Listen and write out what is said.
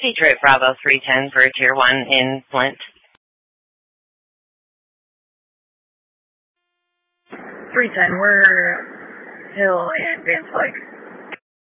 Detroit Bravo 310 for Tier 1 in Flint. 310, we're Hill and Van Slyke.